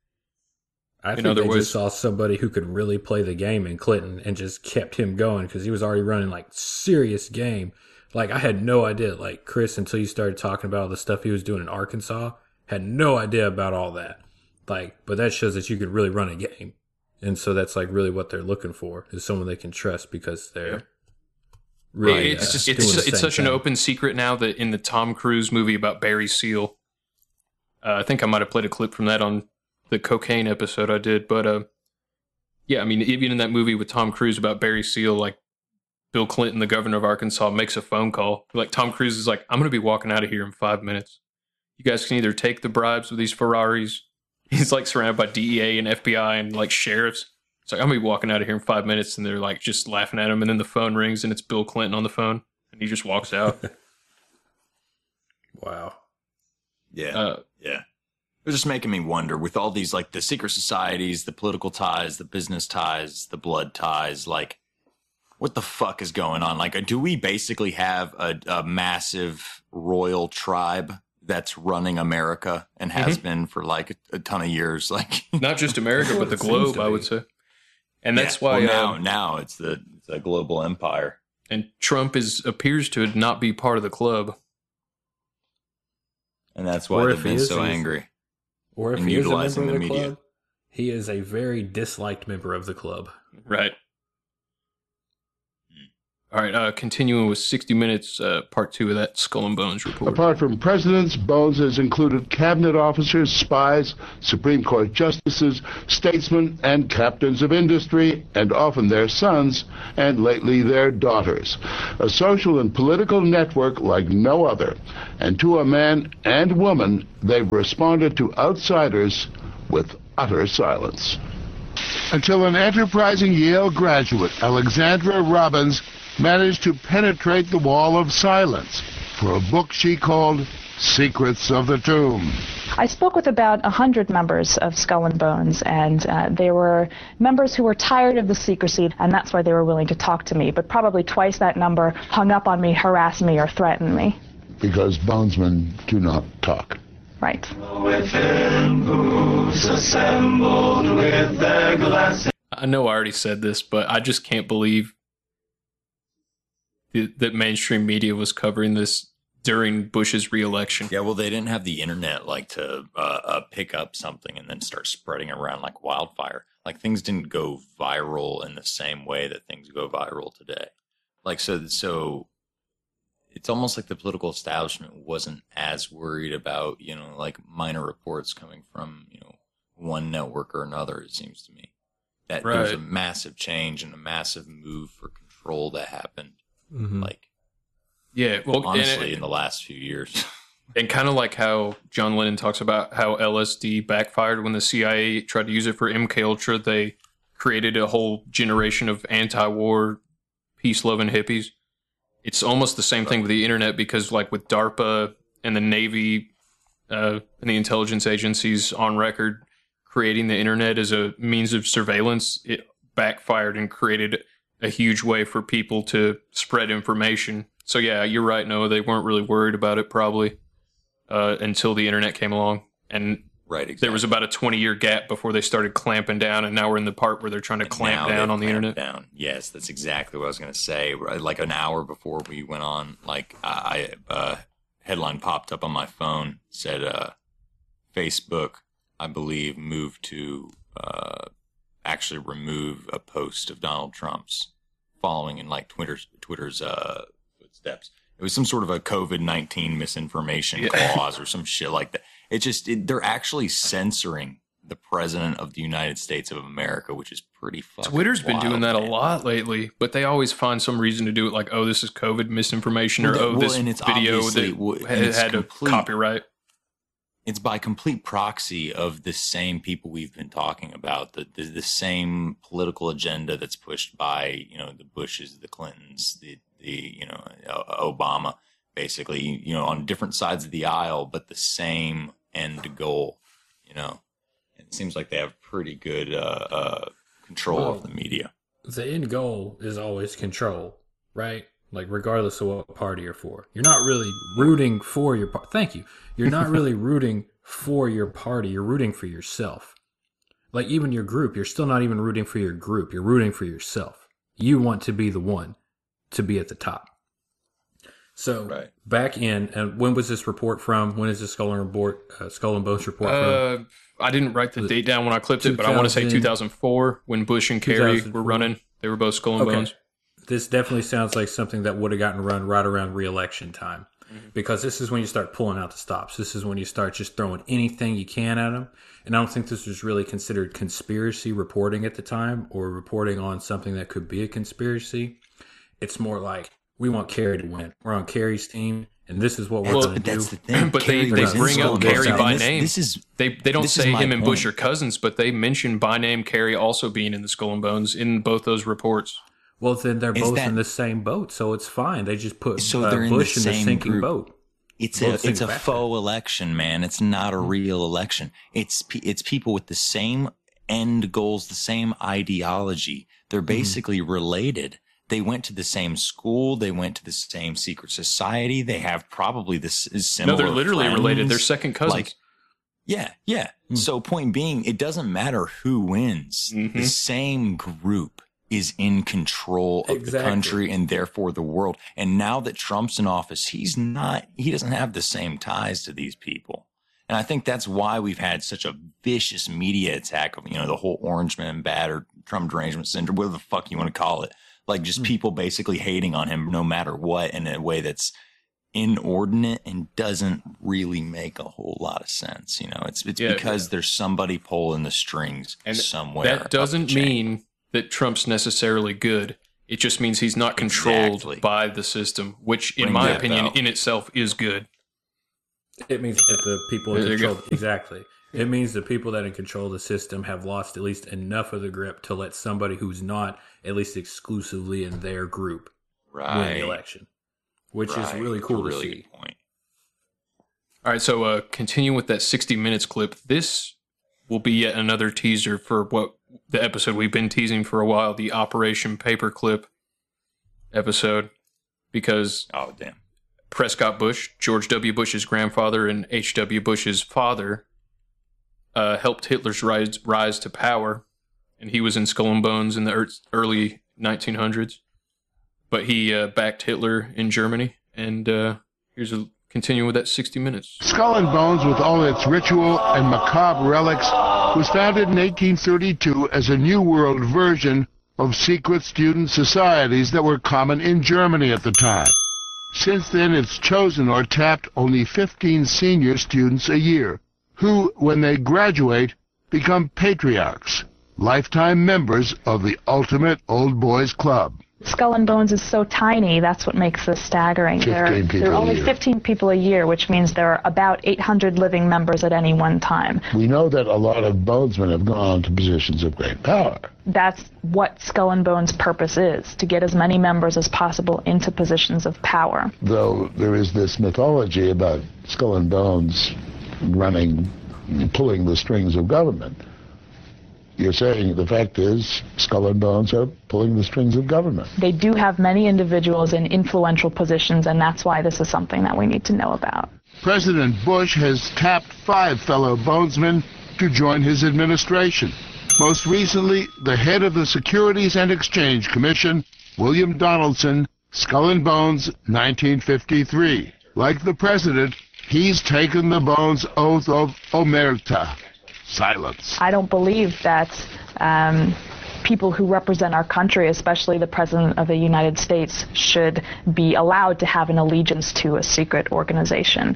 I think they just saw somebody who could really play the game in Clinton and just kept him going because he was already running like serious game. Like I had no idea, like Chris, until you started talking about all the stuff he was doing in Arkansas, had no idea about all that. Like, but that shows that you could really run a game. And so that's like really what they're looking for is someone they can trust because they're really. It's such an open secret now that in the Tom Cruise movie about Barry Seal, I think I might have played a clip from that on the cocaine episode I did. But yeah, I mean, even in that movie with Tom Cruise about Barry Seal, like Bill Clinton, the governor of Arkansas, makes a phone call. Like Tom Cruise is like, I'm going to be walking out of here in 5 minutes. You guys can either take the bribes with these Ferraris. He's like surrounded by DEA and FBI and like sheriffs. It's like, I'm going to be walking out of here in 5 minutes. And they're like just laughing at him. And then the phone rings and it's Bill Clinton on the phone. And he just walks out. Wow. Yeah. Yeah. It was just making me wonder with all these, like the secret societies, the political ties, the business ties, the blood ties, like what the fuck is going on? Like, do we basically have a massive royal tribe that's running America and has been for like a ton of years? Like not just America, but the globe, I would say. And that's why now it's a global empire. And Trump appears to not be part of the club. And that's why they've been so angry. Or if and he is a member utilizing of the the media. club, he is a very disliked member of the club. Right. All right, continuing with 60 Minutes, part 2 of that Skull and Bones report. Apart from presidents, Bones has included cabinet officers, spies, Supreme Court justices, statesmen, and captains of industry, and often their sons, and lately their daughters. A social and political network like no other. And to a man and woman, they've responded to outsiders with utter silence. Until an enterprising Yale graduate, Alexandra Robbins, managed to penetrate the wall of silence for a book she called Secrets of the Tomb. I spoke with about 100 members of Skull and Bones, and they were members who were tired of the secrecy, and that's why they were willing to talk to me. But probably twice that number hung up on me, harassed me, or threatened me. Because bonesmen do not talk. Right. I know I already said this, but I just can't believe that mainstream media was covering this during Bush's re-election. Yeah, well, they didn't have the internet like to pick up something and then start spreading it around like wildfire. Like things didn't go viral in the same way that things go viral today. Like so it's almost like the political establishment wasn't as worried about, you know, like minor reports coming from, you know, one network or another, it seems to me. That Right. there's a massive change and a massive move for control that happened. Like, yeah, well, honestly, in the last few years. And kind of like how John Lennon talks about how LSD backfired when the CIA tried to use it for MK Ultra, they created a whole generation of anti-war, peace-loving hippies. It's almost the same thing with the internet, because like with DARPA and the Navy and the intelligence agencies on record creating the internet as a means of surveillance, it backfired and created a huge way for people to spread information. So yeah, you're right, Noah. They weren't really worried about it probably until the internet came along. And right, exactly. There was about a 20-year gap before they started clamping down, and now we're in the part where they're trying to clamp down on the internet. Down. Yes, that's exactly what I was going to say. Like an hour before we went on, like I headline popped up on my phone, said Facebook, I believe, moved to actually remove a post of Donald Trump's following in like Twitter's footsteps. It was some sort of a COVID-19 misinformation clause or some shit like that. They're actually censoring the president of the United States of America, which is pretty fucking Twitter's been wild, doing that man. a lot lately, but they always find some reason to do it, like, oh, this is COVID misinformation, or this and it's video obviously- that had a copyright. It's by complete proxy of the same people we've been talking about, the same political agenda that's pushed by, you know, the Bushes, the Clintons, the you know, Obama, basically, you know, on different sides of the aisle, but the same end goal, you know. It seems like they have pretty good control of the media. The end goal is always control, right? Like, regardless of what party you're for. You're not really rooting for your party. Thank you. You're not really rooting for your party. You're rooting for yourself. Like, even your group, you're still not even rooting for your group. You're rooting for yourself. You want to be the one to be at the top. So, back in, and when was this report from? When is the Skull and Bones report from? I didn't write the date down when I clipped it, but I want to say 2004, when Bush and Kerry were running. They were both Skull and Bones. This definitely sounds like something that would have gotten run right around re-election time, because this is when you start pulling out the stops. This is when you start just throwing anything you can at them. And I don't think this was really considered conspiracy reporting at the time, or reporting on something that could be a conspiracy. It's more like, we want Kerry to win. We're on Kerry's team, and this is what we're going to do. That's the thing. But they bring up Kerry by name. They don't this is say my him and Bush point. are cousins, but they mention by name Kerry also being in the Skull and Bones in both those reports. Well, then they're both in the same boat, so it's fine. They just put they're Bush in the same sinking group. boat. It's a faux election, man. It's not a real election. It's people with the same end goals, the same ideology. They're basically related. They went to the same school. They went to the same secret society. They have probably this similar. No, they're literally friends. related. They're second cousins. Yeah. So point being, it doesn't matter who wins. The same group is in control of the country and therefore the world. And now that Trump's in office, he doesn't have the same ties to these people. And I think that's why we've had such a vicious media attack of, the whole Orange Man bad or Trump derangement syndrome, whatever the fuck you want to call it. Like just people basically hating on him no matter what in a way that's inordinate and doesn't really make a whole lot of sense. It's because there's somebody pulling the strings somewhere. That doesn't mean that Trump's necessarily good. It just means he's not controlled by the system, which in my opinion in itself is good. It means that the people in control, exactly. It means the people that in control of the system have lost at least enough of the grip to let somebody who's not at least exclusively in their group win the election, which is really cool to see. Good point. All right, so continue with that 60 Minutes clip. This will be yet another teaser for what the episode we've been teasing for a while, the Operation Paperclip episode, because Prescott Bush, George W. Bush's grandfather and H.W. Bush's father, helped Hitler's rise to power, and he was in Skull and Bones in the early 1900s. But he backed Hitler in Germany, and here's a continue with that 60 Minutes. Skull and Bones, with all its ritual and macabre relics, was founded in 1832 as a New World version of secret student societies that were common in Germany at the time. Since then, it's chosen or tapped only 15 senior students a year, who, when they graduate, become patriarchs, lifetime members of the ultimate old boys club. Skull and Bones is so tiny, that's what makes this staggering. There are only 15 people a year, which means there are about 800 living members at any one time. We know that a lot of bonesmen have gone on to positions of great power. That's what Skull and Bones' purpose is, to get as many members as possible into positions of power. Though there is this mythology about Skull and Bones pulling the strings of government. You're saying the fact is Skull and Bones are pulling the strings of government. They do have many individuals in influential positions, and that's why this is something that we need to know about. President Bush has tapped 5 fellow bonesmen to join his administration. Most recently, the head of the Securities and Exchange Commission, William Donaldson, Skull and Bones, 1953. Like the president, he's taken the Bones oath of omerta. Silence. I don't believe that people who represent our country, especially the President of the United States, should be allowed to have an allegiance to a secret organization.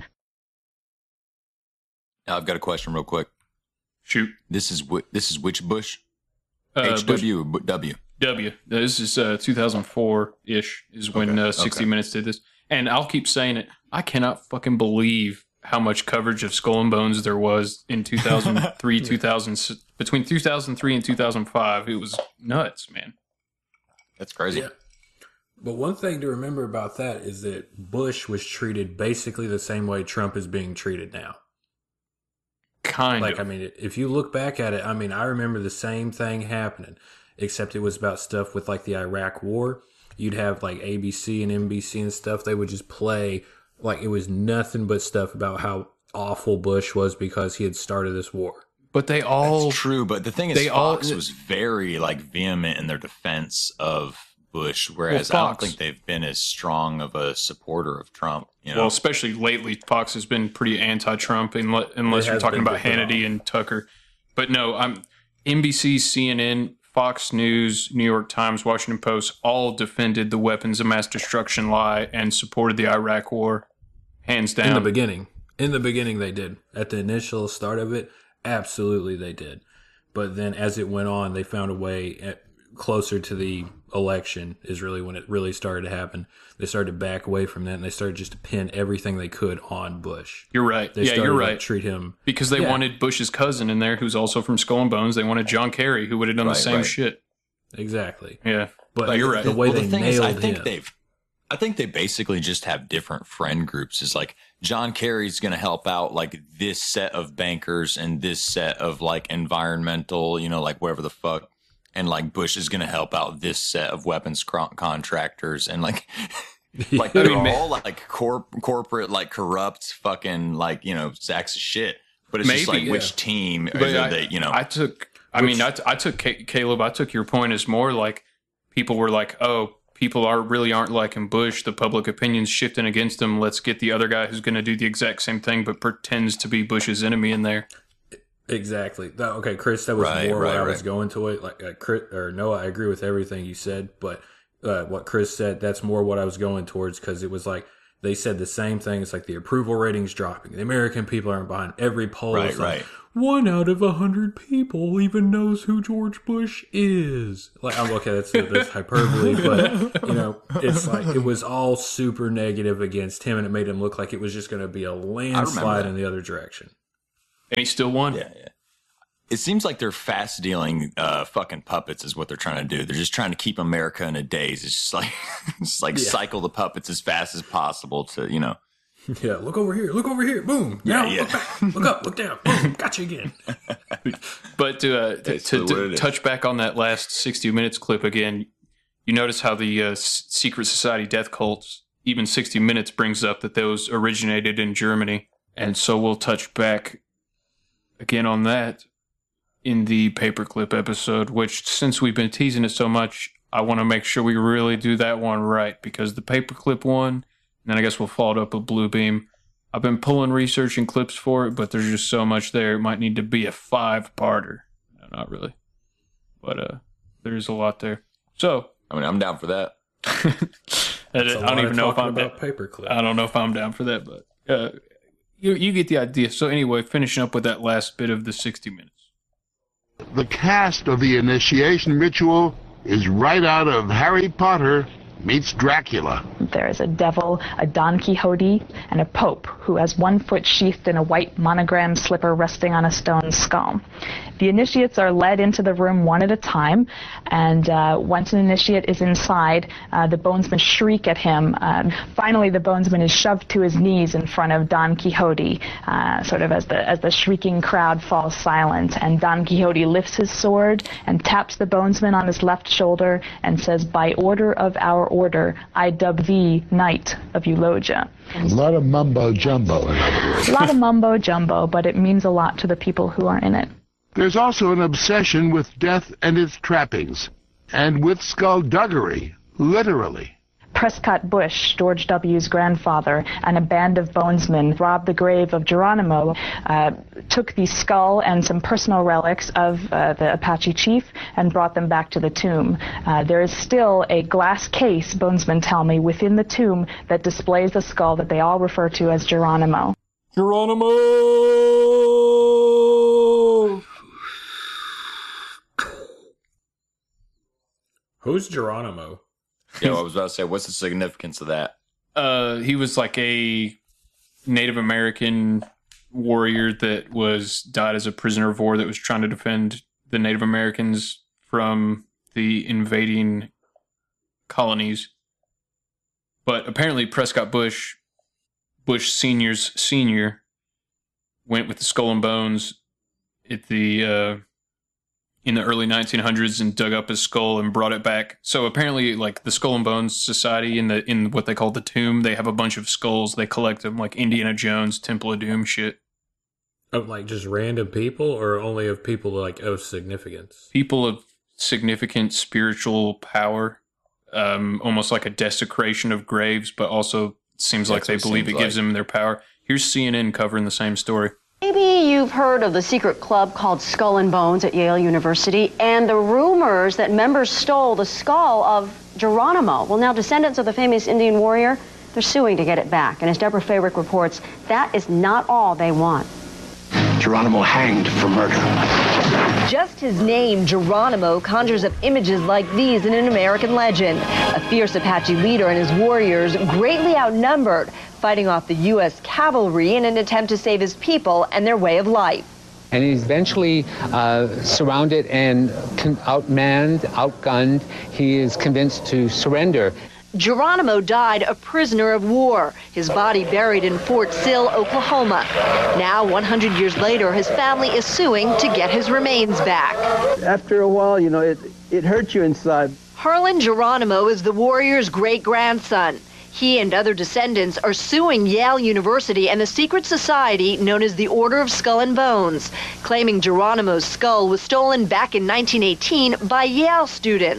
Now, I've got a question real quick. Shoot. This is which Bush? H.W. or W? W. This is 2004-ish is when 60 Minutes did this. And I'll keep saying it. I cannot fucking believe how much coverage of Skull and Bones there was in 2003, between 2003 and 2005. It was nuts, man. That's crazy. Yeah. But one thing to remember about that is that Bush was treated basically the same way Trump is being treated now. Kind of. I mean, if you look back at it, I mean, I remember the same thing happening, except it was about stuff with like the Iraq War. You'd have like ABC and NBC and stuff. They would just play like it was nothing but stuff about how awful Bush was because he had started this war. But they all... That's true, but the thing is Fox was very like vehement in their defense of Bush, whereas I don't think they've been as strong of a supporter of Trump. Well, especially lately, Fox has been pretty anti-Trump unless you're talking about Hannity and Tucker. But no, NBC, CNN, Fox News, New York Times, Washington Post all defended the weapons of mass destruction lie and supported the Iraq War, hands down. In the beginning, they did. At the initial start of it, absolutely they did. But then as it went on, they found a way closer to the election is really when it really started to happen. They started to back away from that, and they started just to pin everything they could on Bush. You're right. You're right. Treat him because they wanted Bush's cousin in there, who's also from Skull and Bones. They wanted John Kerry, who would have done the same shit. Exactly. Yeah, but you're right. The way they nailed him. I think they basically just have different friend groups. Is like John Kerry's going to help out like this set of bankers and this set of like environmental, like whatever the fuck. And like Bush is going to help out this set of weapons contractors and like they're all like corporate, like corrupt fucking like, sacks of shit. But it's just like which team is it that, I took Caleb, I took your point as more like people were like, oh, people aren't liking Bush. The public opinion's shifting against him. Let's get the other guy who's going to do the exact same thing, but pretends to be Bush's enemy in there. Exactly. Okay, Chris, that was what I was going to it. Like, Noah, I agree with everything you said, but what Chris said, that's more what I was going towards, because it was like they said the same thing. It's like the approval ratings dropping. The American people aren't behind every poll. Right, right. 1 out of 100 people even knows who George Bush is. Like, I'm okay, that's hyperbole, but, you know, it's like it was all super negative against him, and it made him look like it was just going to be a landslide in the other direction. And he still won. Yeah. It seems like they're fast dealing fucking puppets is what they're trying to do. They're just trying to keep America in a daze. It's just like cycle the puppets as fast as possible to, you know. Yeah, look over here, boom. Now, look back, look up, look down, boom, got you again. But to touch back on that last 60 Minutes clip again, you notice how the secret society death cults, even 60 Minutes brings up that those originated in Germany. And so we'll touch back again on that in the paperclip episode, which, since we've been teasing it so much, I want to make sure we really do that one right, because the paperclip one, and then I guess we'll follow it up with Bluebeam. I've been pulling research and clips for it, but there's just so much there. It might need to be a 5-parter. No, not really. But there's a lot there. So, I mean, I'm down for that. I don't even know if I'm down. I don't know if I'm down for that, but you get the idea. So anyway, finishing up with that last bit of the 60 Minutes. The cast of the initiation ritual is right out of Harry Potter meets Dracula. There is a devil, a Don Quixote, and a pope who has one foot sheathed in a white monogram slipper resting on a stone skull. The initiates are led into the room one at a time, and once an initiate is inside, the bonesmen shriek at him. Finally, the bonesman is shoved to his knees in front of Don Quixote, sort of as the shrieking crowd falls silent, and Don Quixote lifts his sword and taps the bonesman on his left shoulder and says, "By order of our order, I dub thee Knight of Eulogia." A lot of mumbo-jumbo, in other words. A lot of mumbo-jumbo, but it means a lot to the people who are in it. There's also an obsession with death and its trappings, and with skullduggery, literally. Prescott Bush, George W.'s grandfather, and a band of bonesmen robbed the grave of Geronimo, took the skull and some personal relics of the Apache chief and brought them back to the tomb. There is still a glass case, bonesmen tell me, within the tomb that displays the skull that they all refer to as Geronimo. Geronimo! Who's Geronimo? Yeah, I was about to say, what's the significance of that? He was like a Native American warrior that died as a prisoner of war that was trying to defend the Native Americans from the invading colonies. But apparently Prescott Bush Senior's senior, went with the Skull and Bones at the in the early 1900s and dug up his skull and brought it back. So apparently, like, the Skull and Bones Society in what they call the Tomb, they have a bunch of skulls. They collect them, like Indiana Jones, Temple of Doom shit. Of, like, just random people, or only of people, like, of significance? People of significant spiritual power. Almost like a desecration of graves, but also seems like they believe it gives them their power. Here's CNN covering the same story. Maybe you've heard of the secret club called Skull and Bones at Yale University and the rumors that members stole the skull of Geronimo. Well, now descendants of the famous Indian warrior, they're suing to get it back. And as Deborah Fayrick reports, that is not all they want. Geronimo hanged for murder. Just his name, Geronimo, conjures up images like these in an American legend. A fierce Apache leader and his warriors, greatly outnumbered, fighting off the U.S. cavalry in an attempt to save his people and their way of life. And he's eventually surrounded and outmanned, outgunned. He is convinced to surrender. Geronimo died a prisoner of war, his body buried in Fort Sill, Oklahoma. Now, 100 years later, his family is suing to get his remains back. After a while, you know, it hurts you inside. Harlan Geronimo is the warrior's great-grandson. He and other descendants are suing Yale University and the secret society known as the Order of Skull and Bones, claiming Geronimo's skull was stolen back in 1918 by Yale students.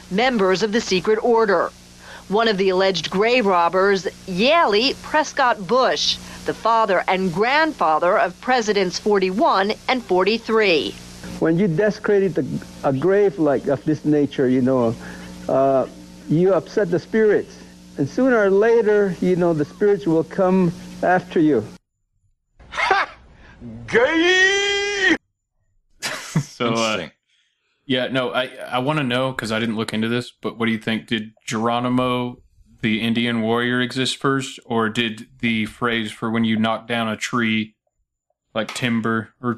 members of the secret order. One of the alleged grave robbers, Yaley Prescott Bush, the father and grandfather of Presidents 41 and 43. When you desecrated a grave like of this nature, you upset the spirits. And sooner or later, the spirits will come after you. Ha! Gay! So, I want to know, because I didn't look into this, but what do you think? Did Geronimo, the Indian warrior, exist first? Or did the phrase for when you knock down a tree, like timber or